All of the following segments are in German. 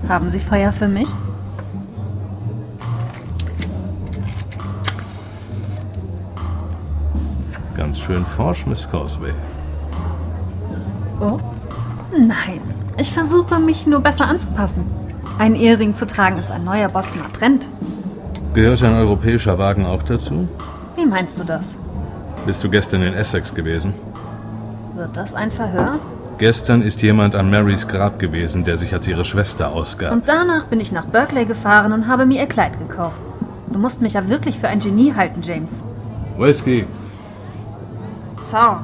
Haben Sie Feuer für mich? Ganz schön forsch, Miss Causeway. Oh? Nein, ich versuche mich nur besser anzupassen. Ein Ehering zu tragen ist ein neuer Bostoner Trend. Gehört ein europäischer Wagen auch dazu? Wie meinst du das? Bist du gestern in Essex gewesen? Wird das ein Verhör? Gestern ist jemand an Marys Grab gewesen, der sich als ihre Schwester ausgab. Und danach bin ich nach Berkeley gefahren und habe mir ihr Kleid gekauft. Du musst mich ja wirklich für ein Genie halten, James. Whisky. Sir.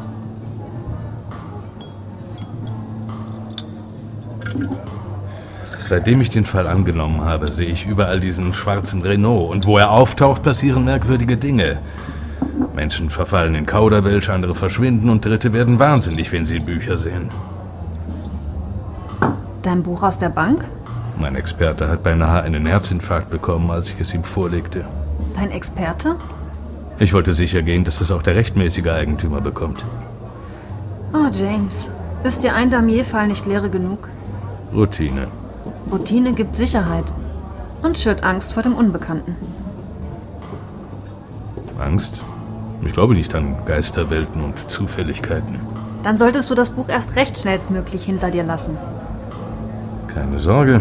Seitdem ich den Fall angenommen habe, sehe ich überall diesen schwarzen Renault. Und wo er auftaucht, passieren merkwürdige Dinge. Menschen verfallen in Kauderwelsch, andere verschwinden und Dritte werden wahnsinnig, wenn sie Bücher sehen. Dein Buch aus der Bank? Mein Experte hat beinahe einen Herzinfarkt bekommen, als ich es ihm vorlegte. Dein Experte? Ich wollte sicher gehen, dass es auch der rechtmäßige Eigentümer bekommt. Oh, James. Ist dir ein Damierfall nicht leere genug? Routine. Routine gibt Sicherheit und schürt Angst vor dem Unbekannten. Angst? Ich glaube nicht an Geisterwelten und Zufälligkeiten. Dann solltest du das Buch erst recht schnellstmöglich hinter dir lassen. Keine Sorge.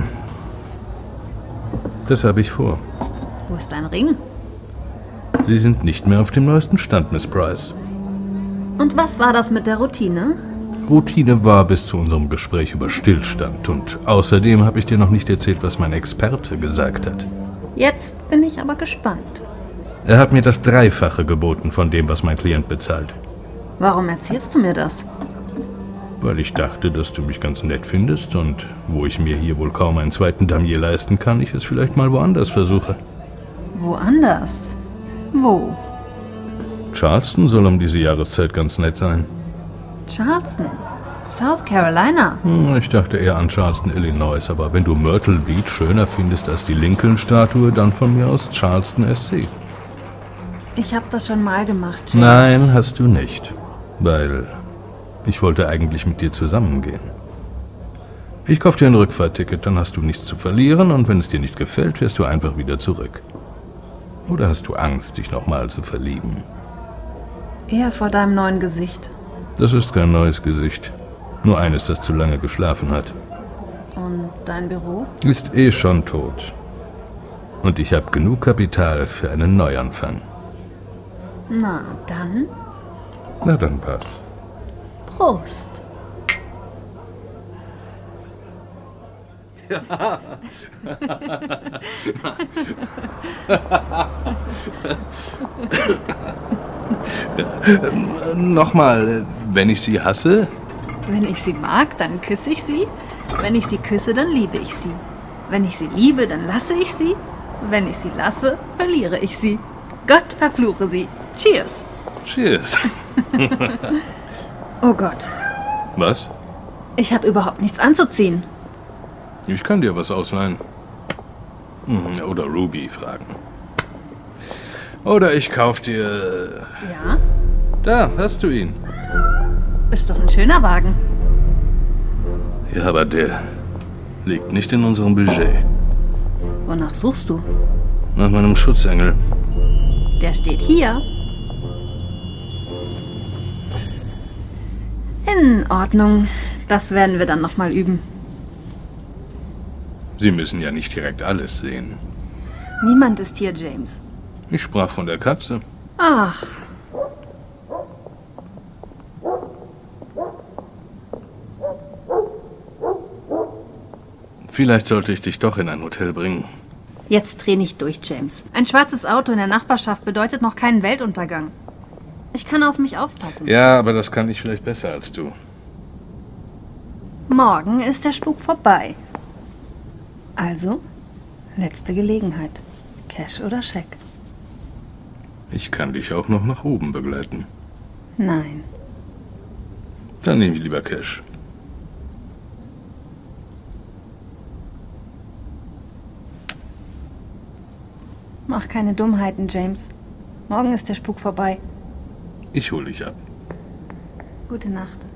Das habe ich vor. Wo ist dein Ring? Sie sind nicht mehr auf dem neuesten Stand, Miss Price. Und was war das mit der Routine? Routine war bis zu unserem Gespräch über Stillstand. Und außerdem habe ich dir noch nicht erzählt, was mein Experte gesagt hat. Jetzt bin ich aber gespannt. Er hat mir das Dreifache geboten von dem, was mein Klient bezahlt. Warum erzählst du mir das? Weil ich dachte, dass du mich ganz nett findest und wo ich mir hier wohl kaum einen zweiten Damier leisten kann, ich es vielleicht mal woanders versuche. Woanders? Wo? Charleston soll um diese Jahreszeit ganz nett sein. Charleston? South Carolina? Ich dachte eher an Charleston, Illinois, aber wenn du Myrtle Beach schöner findest als die Lincoln-Statue, dann von mir aus Charleston SC. Ich habe das schon mal gemacht, James. Nein, hast du nicht. Weil ich wollte eigentlich mit dir zusammengehen. Ich kaufe dir ein Rückfahrtticket, dann hast du nichts zu verlieren und wenn es dir nicht gefällt, fährst du einfach wieder zurück. Oder hast du Angst, dich nochmal zu verlieben? Eher vor deinem neuen Gesicht. Das ist kein neues Gesicht. Nur eines, das zu lange geschlafen hat. Und dein Büro? Ist eh schon tot. Und ich habe genug Kapital für einen Neuanfang. Na, dann Na dann pass. Prost. Nochmal, wenn ich sie hasse? Wenn ich sie mag, dann küsse ich sie. Wenn ich sie küsse, dann liebe ich sie. Wenn ich sie liebe, dann lasse ich sie. Wenn ich sie lasse, verliere ich sie. Gott verfluche sie. Cheers. Cheers. Oh Gott, Was? ich habe überhaupt nichts anzuziehen. Ich kann dir was ausleihen. Oder Ruby fragen. Oder ich kauf dir... Ja? Da, hast du ihn. Ist doch ein schöner Wagen. Ja, aber der liegt nicht in unserem Budget. Wonach suchst du? Nach meinem Schutzengel. Der steht hier. In Ordnung. Das werden wir dann nochmal üben. Sie müssen ja nicht direkt alles sehen. Niemand ist hier, James. Ich sprach von der Katze. Ach, Vielleicht sollte ich dich doch in ein Hotel bringen. jetzt dreh nicht durch, James. Ein schwarzes Auto in der Nachbarschaft bedeutet noch keinen Weltuntergang. Ich kann auf mich aufpassen. Ja, aber das kann ich vielleicht besser als du. Morgen ist der Spuk vorbei. Also, letzte Gelegenheit. Cash oder Scheck? Ich kann dich auch noch nach oben begleiten. Nein. Dann nehme ich lieber Cash. Mach keine Dummheiten, James. Morgen ist der Spuk vorbei. Ich hole dich ab. Gute Nacht.